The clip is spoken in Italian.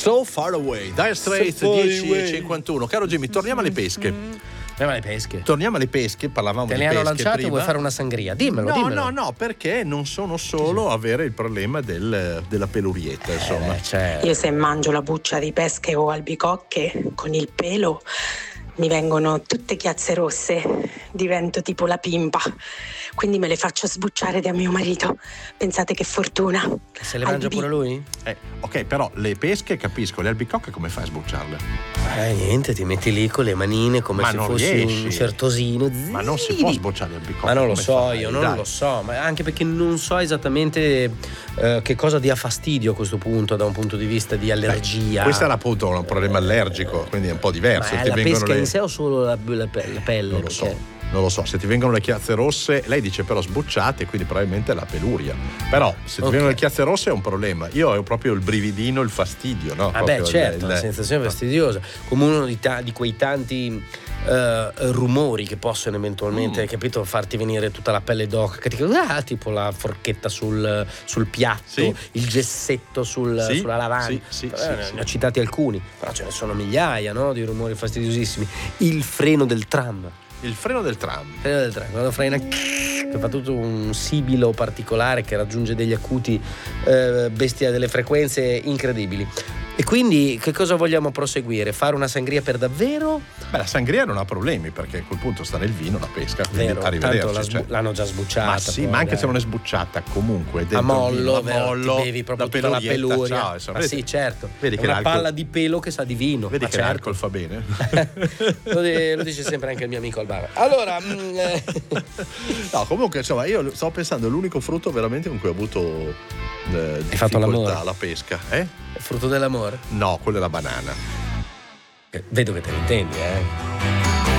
So Far Away, Dire Straits, So far 10:51. Caro Jimmy, torniamo alle pesche. Torniamo alle pesche, parlavamo Te di le pesche hanno lanciate prima. o vuoi fare una sangria? Dimmelo. No, perché non sono solo avere il problema della pelurietta, insomma. Io se mangio la buccia di pesche o albicocche con il pelo mi vengono tutte chiazze rosse, divento tipo la pimpa, quindi me le faccio sbucciare da mio marito. Pensate che fortuna. Se le mangia pure lui? Ok, però le pesche capisco, le albicocche come fai a sbucciarle? Niente, ti metti lì con le manine come se fossi riesci. un certosino. Ma non si può sbucciare le albicocche. Ma non lo come so, fai? io non Dai. lo so, ma anche perché non so esattamente che cosa dia fastidio a questo punto da un punto di vista di allergia. Questo era appunto un problema allergico, quindi è un po' diverso. Ma è Ti la vengono pesca le- in sé o solo la pelle? Non lo so, se ti vengono le chiazze rosse, lei dice però sbucciate, quindi probabilmente è la peluria. Però se ti vengono le chiazze rosse è un problema. Io ho proprio il brividino, il fastidio, no? Vabbè, Proprio certo, una sensazione fastidiosa, come uno di quei tanti rumori che possono eventualmente, capito, farti venire tutta la pelle d'oca, che tipo la forchetta sul piatto, Sì. il gessetto sulla lavagna. Ne ho citati alcuni, però ce ne sono migliaia, no, di rumori fastidiosissimi. Il freno del tram. Il freno del tram. Quando frena, che fa tutto un sibilo particolare che raggiunge degli acuti bestia delle frequenze incredibili. E quindi che cosa vogliamo proseguire? Fare una sangria per davvero? Beh, la sangria non ha problemi perché a quel punto sta nel vino la pesca, quindi Vero, arrivederci. tanto l'hanno già sbucciata. Ma sì, poi, ma anche dai. se non è sbucciata, comunque A mollo, vero, mollo, ti bevi proprio tutta la pelurietta, peluria. ciao, insomma, Ma vedi- sì, certo. vedi È che una l'alcol- palla di pelo che sa di vino. Vedi Ma che certo. l'alcol fa bene. Lo dice sempre anche il mio amico al bar. Allora, No, comunque, insomma, io stavo pensando l'unico frutto veramente con cui ho avuto fatto l'amore? difficoltà la pesca. il frutto dell'amore? No, quello è la banana. Vedo che te ne intendi,